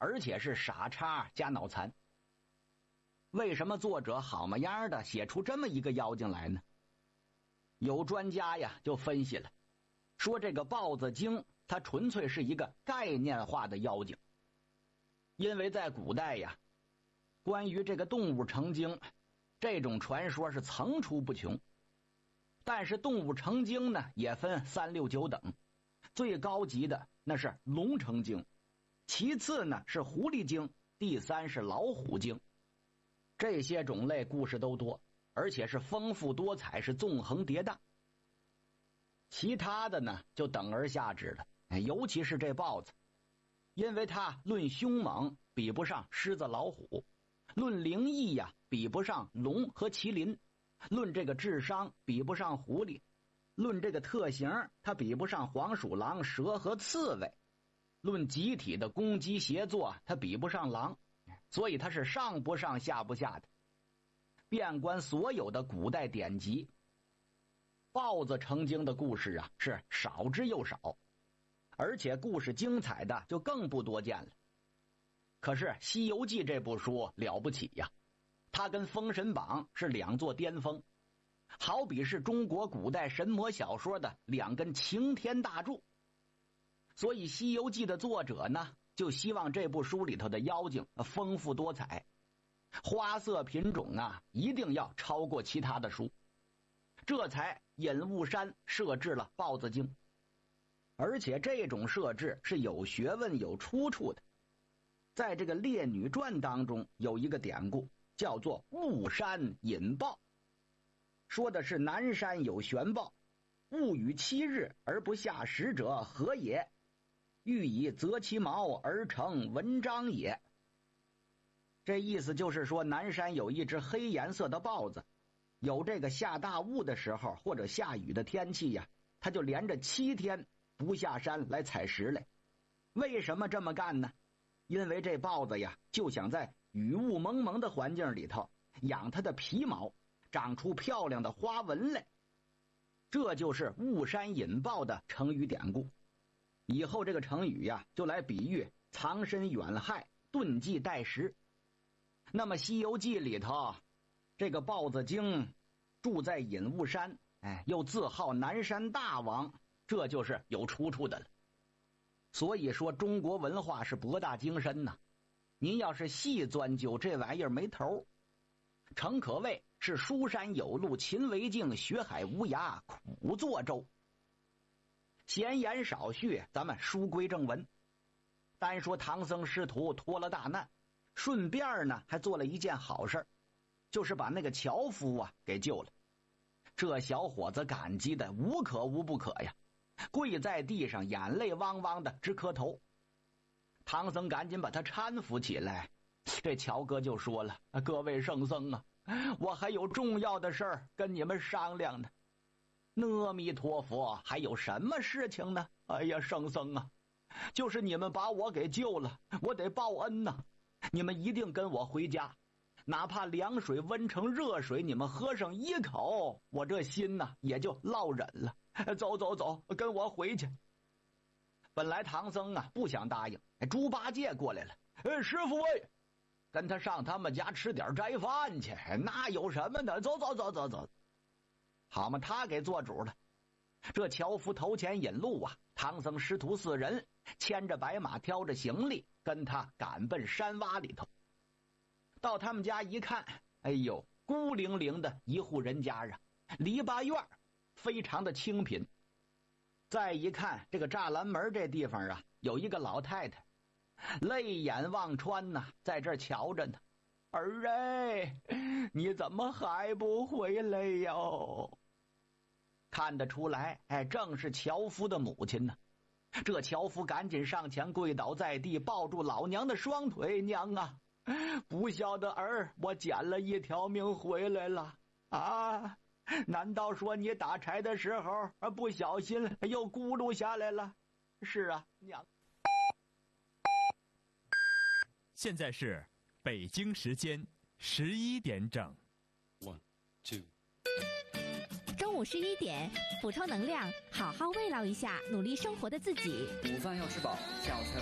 而且是傻叉加脑残。为什么作者好么样的写出这么一个妖精来呢？有专家呀就分析了，说这个豹子精它纯粹是一个概念化的妖精。因为在古代呀，关于这个动物成精这种传说是层出不穷。但是动物成精呢也分3、6、9等，最高级的那是龙成精，其次呢是狐狸精，第3是老虎精。这些种类故事都多，而且是丰富多彩，是纵横迭代。其他的呢就等而下之了，尤其是这豹子，因为它论凶猛比不上狮子老虎，论灵异呀比不上龙和麒麟，论这个智商比不上狐狸，论这个特型它比不上黄鼠狼、蛇和刺猬，论集体的攻击协作它比不上狼，所以它是上不上下不下的。遍观所有的古代典籍，豹子成精的故事啊是少之又少，而且故事精彩的就更不多见了。可是《西游记》这部书了不起呀，它跟《封神榜》是2座巅峰，好比是中国古代神魔小说的2根擎天大柱。所以《西游记》的作者呢，就希望这部书里头的妖精丰富多彩，花色品种啊一定要超过其他的书，这才隐雾山设置了豹子精。而且这种设置是有学问有出处的。在这个《列女传》当中有一个典故，叫做雾山引豹，说的是南山有玄豹，雾雨7日而不下食者何也？欲以择其毛而成文章也。这意思就是说，南山有一只黑颜色的豹子，有这个下大雾的时候或者下雨的天气呀，它就连着7天不下山来采食来。为什么这么干呢？因为这豹子呀就想在雨雾蒙蒙的环境里头养它的皮毛，长出漂亮的花纹来。这就是雾山引豹的成语典故。以后这个成语呀就来比喻藏身远害，遁迹待时。那么《西游记》里头这个豹子精住在隐雾山，又自号南山大王，这就是有出处的了。所以说中国文化是博大精深呐，您要是细钻究，这玩意儿没头。诚可谓是书山有路勤为径，学海无涯苦作舟。闲言少叙，咱们书归正文。单说唐僧师徒脱了大难，顺便呢还做了一件好事，就是把那个樵夫啊给救了。这小伙子感激的无可无不可呀，跪在地上眼泪汪汪的直磕头。唐僧赶紧把他搀扶起来，这樵哥就说了，各位圣僧啊，我还有重要的事儿跟你们商量呢。阿弥陀佛，还有什么事情呢？哎呀，圣僧啊，就是你们把我给救了，我得报恩呐。你们一定跟我回家，哪怕凉水温成热水，你们喝上1口，我这心呐也就落忍了。走走走，跟我回去。本来唐僧啊不想答应，猪八戒过来了，师傅喂，跟他上他们家吃点斋饭去，那有什么的？走走走走走。好嘛，他给做主了。这樵夫头前引路啊，唐僧师徒4人牵着白马，挑着行李，跟他赶奔山洼里头。到他们家一看，哎呦，孤零零的一户人家啊，篱笆院非常的清贫。再一看这个栅栏门这地方啊，有一个老太太，泪眼望穿呐，在这儿瞧着呢。儿哎，你怎么还不回来哟？看得出来，正是樵夫的母亲呢。这樵夫赶紧上前跪倒在地，抱住老娘的双腿，娘啊，不孝的儿，我捡了一条命回来了啊！难道说你打柴的时候不小心又咕噜下来了？是啊，娘。 现在是北京时间11点整。 1, 2。 中午11点，补充能量，好好慰劳一下努力生活的自己。 午饭要吃饱，下午才